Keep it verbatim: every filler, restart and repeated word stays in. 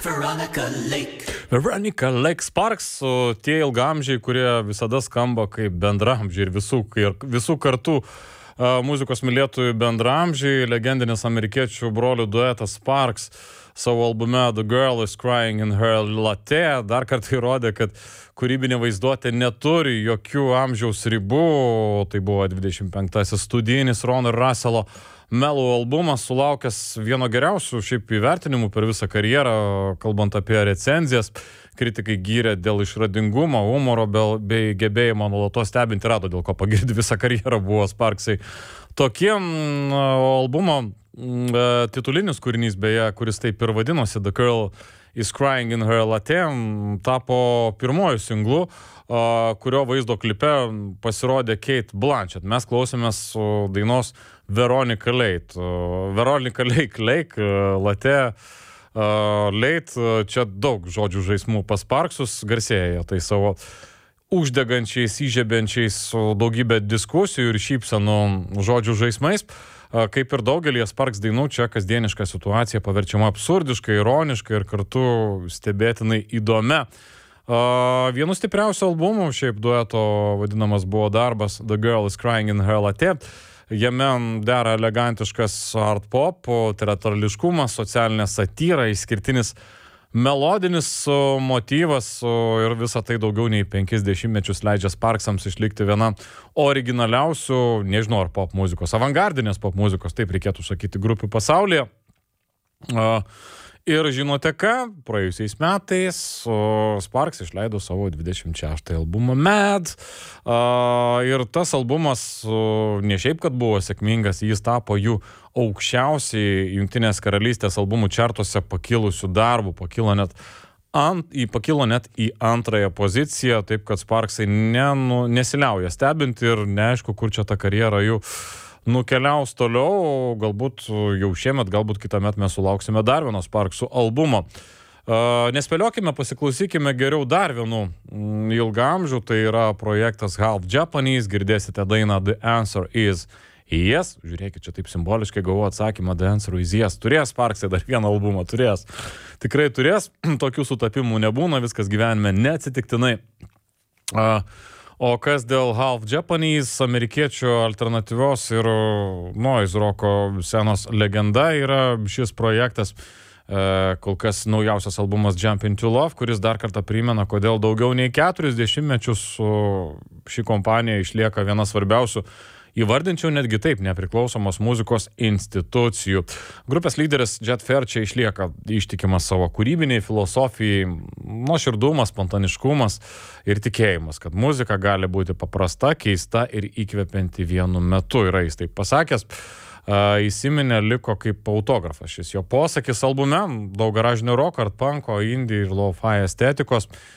Veronica Lake. Veronica Lake Sparks, tie ilgamžiai, kurie visada skamba kaip bendramžiai ir visų, ir visų kartų uh, muzikos mylėtojų bendramžiai, legendinis amerikiečių brolių duetas Sparks savo albume The Girl is Crying in Her Latte dar kartą įrodė, kad kūrybinė vaizduotė neturi jokių amžiaus ribų. Tai buvo dvidešimt penktasis studijinis Ron ir Russelo Mellow albumas, sulaukęs vieno geriausių šiaip įvertinimų per visą karjerą, kalbant apie recenzijas. Kritikai gyrė dėl išradingumo, humoro bei gebėjimo nuolatos stebinti, rado dėl ko pagirdi visą karjerą buvo Sparksai. Tokiem albumo titulinis kūrinys, beje, kuris taip ir vadinosi The Girl is Crying in Her Latte, tapo pirmojų singlu, kurio vaizdo klipe pasirodė Kate Blanchett. Mes klausėmės dainos Veronica Lake. Veronica Lake, Lake, Latte, Late, čia daug žodžių žaismų pas Sparksus, garsėja tai savo uždegančiais, įžiebiančiais daugybę diskusijų ir šypsenų žodžių žaismais. Kaip ir daugelį Sparks dainų, čia kasdieniška situacija paverčiama absurdiškai, ironiškai ir kartu stebėtinai įdomia. Vienu stipriausių albumų šiaip dueto vadinamas buvo darbas The Girl is Crying in Her Latte. Jame dera elegantiškas art pop, teatrališkumas, socialinė satyra, išskirtinis melodinis motyvas ir visą tai daugiau nei penkis dešimtmečius leidžia Sparksams išlikti viena originaliausių, nežinau ar pop muzikos, avangardinės pop muzikos, taip reikėtų sakyti, grupių pasaulyje. Ir žinote ką, praėjusiais metais Sparks išleido savo dvidešimt šeštąjį albumą Mad. Ir tas albumas ne šiaip, kad buvo sėkmingas, jis tapo jų aukščiausiai Jungtinės karalystės albumų čartuose pakilusių darbų, pakilo net, ant, į, pakilo net į antrąją poziciją, taip kad Sparksai nenu, nesiliauja stebinti ir neaišku, kur čia ta karjera jų nukeliaus toliau, galbūt jau šiemet, galbūt kitąmet mes sulauksime dar vieno Sparksų albumo. Uh, nespėliokime, pasiklausykime geriau dar vienų mm, ilgamžių, tai yra projektas Half Japanese, girdėsite dainą The Answer is Yes. Žiūrėkit, čia taip simboliškai gavau atsakymą The Answer is Yes. Turės Sparksai dar vieną albumą, turės. Tikrai turės, tokių sutapimų nebūna, viskas gyvenime neatsitiktinai. Uh, O kas dėl Half Japanese, amerikiečių alternatyvios ir noise roko scenos legenda yra šis projektas, e, kol kas naujausias albumas Jump into Love, kuris dar kartą primena, kodėl daugiau nei keturis dešimtmečius ši kompanija išlieka viena svarbiausių, įvardinčiau netgi taip, nepriklausomos muzikos institucijų. Grupės lyderis Jet Fair čia išlieka ištikimas savo kūrybiniai filosofijai, nuoširdumas, spontaniškumas ir tikėjimas, kad muzika gali būti paprasta, keista ir įkvepianti vienu metu. Yra jis taip pasakęs. Uh, įsiminė liko kaip autografas šis jo posakis albume, daug garažinio roko, art punko, indie ir lo-fi estetikos,